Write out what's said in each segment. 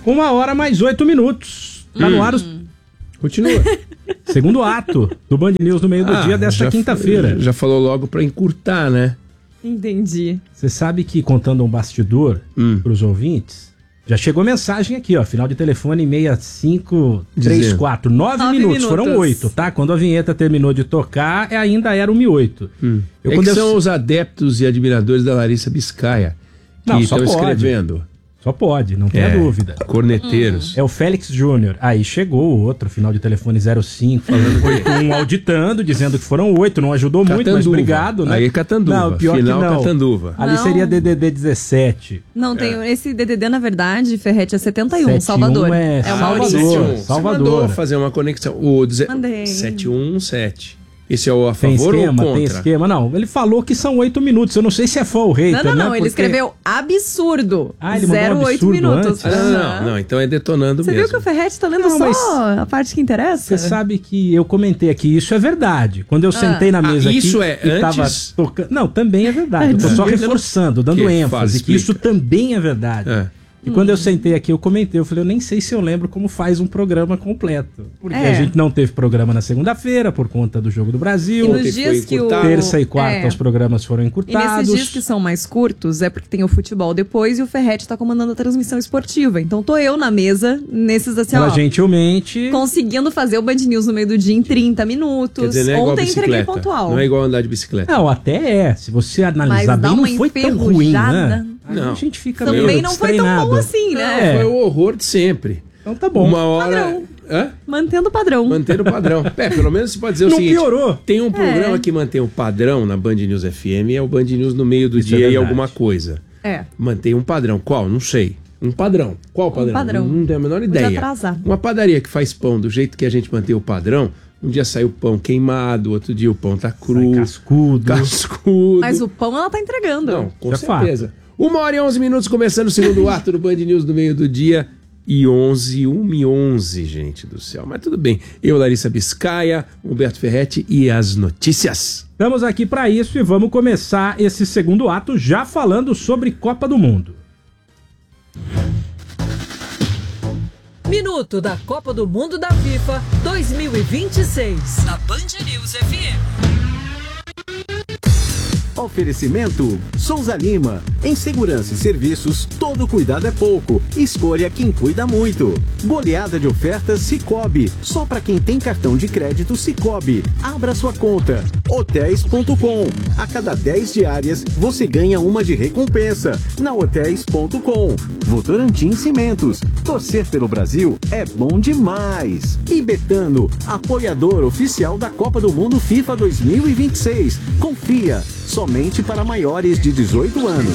1h mais 8 minutos. Tá no ar Continua. Segundo ato do Band News no meio do dia desta quinta-feira. Já falou logo pra encurtar, né? Entendi. Você sabe que, contando um bastidor pros ouvintes, já chegou mensagem aqui, ó. Final de telefone 6534. 9 minutos. Foram 8, tá? Quando a vinheta terminou de tocar, ainda era 1h08. São os adeptos e admiradores da Larissa Biscaia que estão escrevendo. Só pode, não tenha dúvida. Corneteiros. É o Félix Júnior. Aí chegou o outro, final de telefone 05, falando 81, auditando, dizendo que foram 8, não ajudou muito, mas obrigado, né? Aí Catanduva, não, pior final que não. Catanduva. Ali seria DDD 17. Não, tem esse DDD, na verdade, Ferretti, é 71, 71 Salvador. É o Maurício. Salvador. Você mandou fazer uma conexão. O Mandei. 7117. Esse é o a Tem favor esquema, ou contra? tem esquema. Não, ele falou que são 8 minutos. Eu não sei se é fã ou hater, Não, né? ele escreveu absurdo. Ele mandou 08 absurdo minutos. antes? Não, então é detonando Você mesmo. viu que o Ferretti tá lendo Não, mas só a parte que interessa? Você sabe que eu comentei aqui, isso é verdade. Quando eu sentei na mesa aqui... Isso é antes? Não, também é verdade. Eu tô só reforçando, dando ênfase, que isso também é verdade. E quando eu sentei aqui, eu comentei, eu falei, eu nem sei se eu lembro como faz um programa completo. Porque a gente não teve programa na segunda-feira, por conta do Jogo do Brasil. E nos dias que terça e quarta os programas foram encurtados. E nesses dias que são mais curtos, é porque tem o futebol depois e o Ferretti tá comandando a transmissão esportiva. Então tô eu na mesa, nesses assim, Ela gentilmente... conseguindo fazer o Band News no meio do dia em 30 minutos. Quer dizer, não é igual Ontem bicicleta. entreguei pontual. Não é igual andar de bicicleta. Não, até é. Se você analisar bem, não foi tão ruim, né? Não. A gente fica também meio não foi tão bom assim, né? Foi o horror de sempre. Então tá bom. Uma hora... Padrão. Hã? Mantendo o padrão. Manter o padrão. Pelo menos você pode dizer não o seguinte. Piorou. Tem um programa que mantém o padrão na Band News FM, é o Band News no meio do Isso dia é e alguma coisa. Mantém um padrão. Qual? Não sei. Um padrão. Qual padrão? Padrão. Não tenho a menor ideia. Uma padaria que faz pão do jeito que a gente mantém o padrão, um dia saiu o pão queimado, outro dia o pão tá cru. Cascudo. Mas o pão ela tá entregando. Não, com certeza. 1h11, começando o segundo ato do Band News no meio do dia. E 1h11, gente do céu. Mas tudo bem. Eu, Larissa Biscaia, Humberto Ferretti e as notícias. Estamos aqui para isso e vamos começar esse segundo ato já falando sobre Copa do Mundo. Minuto da Copa do Mundo da FIFA 2026. Na Band News FM. Oferecimento Souza Lima. Em segurança e serviços, todo cuidado é pouco. Escolha quem cuida muito. Goleada de ofertas Sicoob. Só para quem tem cartão de crédito Sicoob. Abra sua conta. Hotéis.com. A cada 10 diárias, você ganha uma de recompensa. Na Hotéis.com. Votorantim Cimentos. Torcer pelo Brasil é bom demais. E Betano, apoiador oficial da Copa do Mundo FIFA 2026. Confia. Somente para maiores de 18 anos.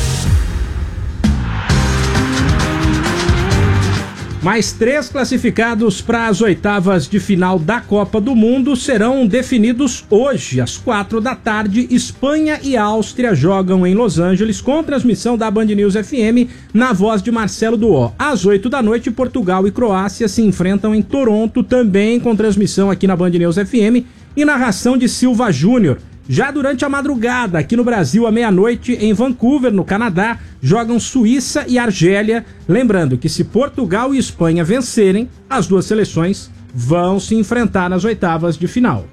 Mais 3 classificados para as oitavas de final da Copa do Mundo serão definidos hoje, às 4 da tarde. Espanha e Áustria jogam em Los Angeles, com transmissão da Band News FM, na voz de Marcelo Duó. Às 8 da noite, Portugal e Croácia se enfrentam em Toronto, também com transmissão aqui na Band News FM e narração de Silva Júnior. Já durante a madrugada, aqui no Brasil, à meia-noite, em Vancouver, no Canadá, jogam Suíça e Argélia. Lembrando que se Portugal e Espanha vencerem, as duas seleções vão se enfrentar nas oitavas de final.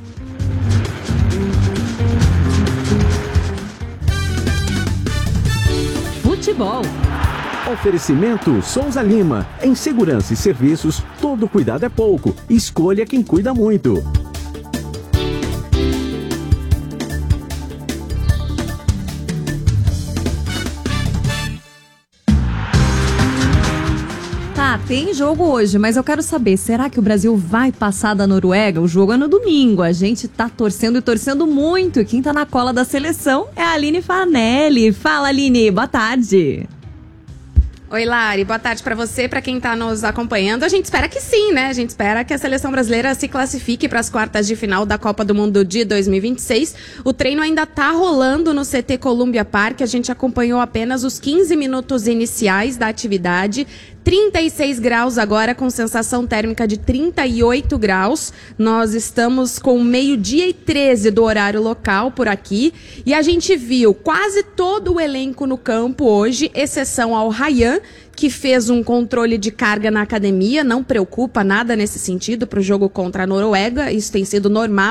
Futebol. Oferecimento Souza Lima. Em segurança e serviços, todo cuidado é pouco. Escolha quem cuida muito. Tem jogo hoje, mas eu quero saber, será que o Brasil vai passar da Noruega? O jogo é no domingo, a gente tá torcendo e torcendo muito. E quem tá na cola da seleção é a Aline Fanelli. Fala, Aline, boa tarde. Oi, Lari, boa tarde pra você, pra quem tá nos acompanhando. A gente espera que sim, né? A gente espera que a seleção brasileira se classifique para as quartas de final da Copa do Mundo de 2026. O treino ainda tá rolando no CT Columbia Park. A gente acompanhou apenas os 15 minutos iniciais da atividade. 36 graus agora, com sensação térmica de 38 graus. Nós estamos com 12:13 do horário local por aqui. E a gente viu quase todo o elenco no campo hoje, exceção ao Ryan, que fez um controle de carga na academia. Não preocupa nada nesse sentido para o jogo contra a Noruega. Isso tem sido normal.